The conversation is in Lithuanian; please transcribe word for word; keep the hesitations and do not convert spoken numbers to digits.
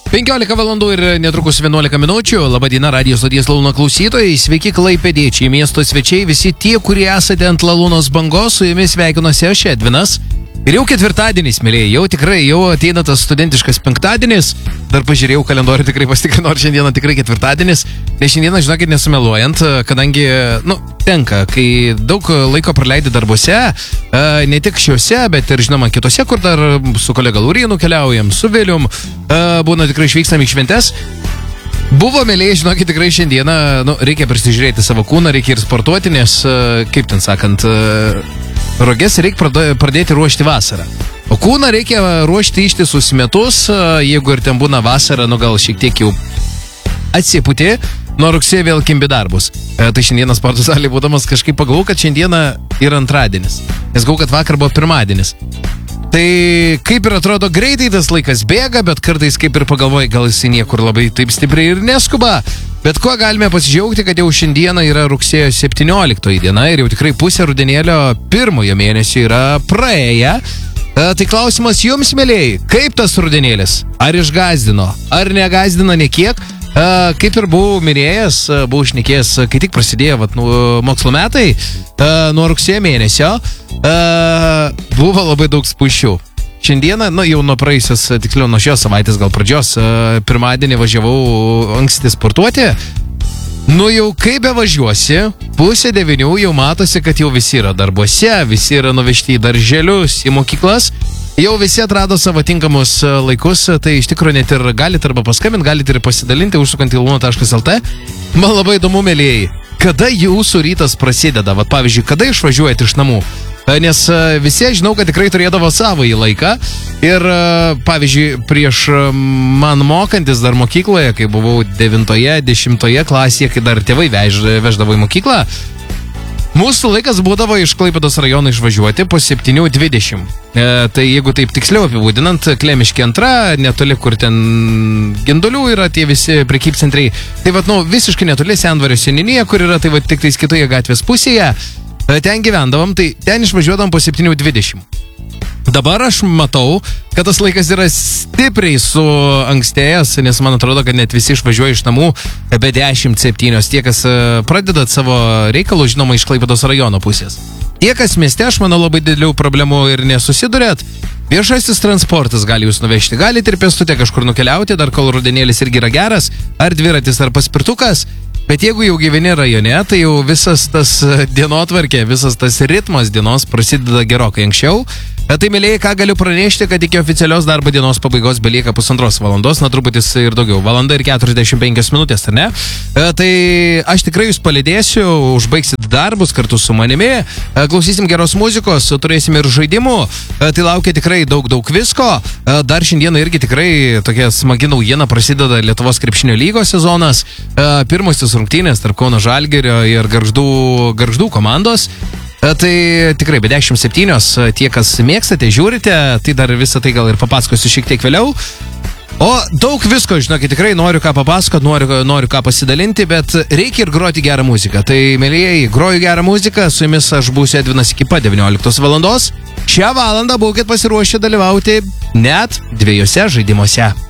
penkiolika valandų ir netrukus vienuolika minučių. Labadiena, radijos stoties Lalūno klausytojai. Sveiki klaipėdiečiai, miesto svečiai, visi tie, kurie esate ant Lalūnos bangos. Su jumis sveikinuosi aš, Edvinas. Ir jau ketvirtadienis, mėlyje, jau tikrai, jau ateina tas studentiškas penktadienis. Dar pažiūrėjau kalendorių, tikrai pasitikrinau, ar šiandieną tikrai ketvirtadienis. Tai šiandieną, žinokit, nesumeluojant, kadangi, nu, tenka, kai daug laiko praleidi darbuose, ne tik šiuose, bet ir, žinoma, kitose, kur dar su kolega Laurinu keliaujam, su Vilium, būna tikrai išvykstam į šventes. Buvo, mėlyje, žinokit, tikrai šiandieną, nu, reikia prisižiūrėti savo kūną, reikia ir sportuoti, nes, kaip ten sakant, roges reikia pradėti ruošti vasarą. O kūną reikia ruošti ištisus metus, jeigu ir ten būna vasara, nu gal šiek tiek jau atsipūti, nuo rugsėjo vėl kimbi darbus. E, tai šiandieną sporto salėje būdamas kažkaip pagalvojau, kad šiandieną yra antradienis. Nes galvojau, kad vakar buvo pirmadienis. Tai kaip ir atrodo greitai tas laikas bėga, bet kartais kaip ir pagalvoji, gal jis niekur labai taip stipriai ir neskuba. Bet kuo galime pasidžiaugti, kad jau šiandieną yra rugsėjo septynioliktoji diena ir jau tikrai pusė rudenėlio pirmojo mėnesio yra praėję. E, tai klausimas jums, mėlėjai, kaip tas rudenėlis? Ar išgazdino? Ar negazdino nekiek? E, kaip ir buvau minėjęs, buvau šnekėjęs, kai tik prasidėjo vat, nu, mokslo metai, e, nuo rugsėjo mėnesio, e, buvo labai daug spūsčių. Šiandieną, nu, jau nuo praėjusios, tiksliau nuo šios savaitės gal pradžios, pirmadienį važiavau anksti sportuoti. Nu, jau kaip be važiuosi, pusė devynių jau matosi, kad jau visi yra darbuose, visi yra nuvežti į darželius, į mokyklas. Jau visi atrado savo tinkamus laikus, tai iš tikrųjų net ir galite arba paskambinti, galite ir pasidalinti, užsukant į lalūno taškas lt. Man labai įdomu, mėlyjei, kada jūsų rytas prasideda, vat pavyzdžiui, kada išvažiuojate iš namų? Nes visi, žinau, kad tikrai turėdavo savo į laiką ir, pavyzdžiui, prieš man mokantis dar mokykloje, kai buvau devintoje, dešimtoje klasėje, kai dar tėvai vež, veždavo į mokyklą, mūsų laikas būdavo iš Klaipėdos rajono išvažiuoti po septynių dvidešimt. E, tai jeigu taip tiksliau apibūdinant, Klemiškė antra, netoli, kur ten Gindulių yra tie visi prekybcentriai, tai vat, nu, visiškai netoli Sendvario seniūnija, kur yra, tai vat, tik tais kitoje gatvės pusėje. Ten gyvendavom, tai ten išvažiuodavom po septynių dvidešimt. Dabar aš matau, kad tas laikas yra stipriai suankstėjęs, nes man atrodo, kad net visi išvažiuoja iš namų be dešimt septynios. Tie, kas pradedat savo reikalų, žinoma, iš Klaipėdos rajono pusės. Tie, kas mieste, aš manau, labai didelių problemų ir nesusidurėt. Viešasis transportas gali jūs nuvežti, galite ir pėstute kažkur nukeliauti, dar kol rudenėlis irgi yra geras, ar dviratis, ar paspirtukas. Bet jeigu jau gyveni rajone, tai jau visas tas dienotvarkė, visas tas ritmas dienos prasideda gerokai anksčiau. Tai, mėlyjei, ką galiu pranešti, kad iki oficialios darbo dienos pabaigos belieka pusantros valandos, na truputis ir daugiau, valanda ir keturiasdešimt penkios minutės, ar ne? Tai aš tikrai jūs palydėsiu, užbaigsit darbus kartu su manimi, klausysim geros muzikos, turėsim ir žaidimų, tai laukia tikrai daug, daug visko. Dar šiandieną irgi tikrai tokia smagi naujiena, prasideda Lietuvos krepšinio lygos sezonas, pirmosios rungtynės tarp Kauno Žalgirio ir Gargždų, Gargždų komandos. Tai tikrai be dešimt septynios, tie, kas mėgstate, žiūrite, tai dar visą tai gal ir papasakosiu šiek tiek vėliau. O daug visko, žinokit, tikrai noriu ką papasakot, noriu, noriu ką pasidalinti, bet reikia ir groti gerą muziką. Tai, mėlyjei, groju gerą muziką, su jumis aš būsiu Edvinas iki pat devynioliktos valandos. Šią valandą būkit pasiruošę dalyvauti net dviejose žaidimuose.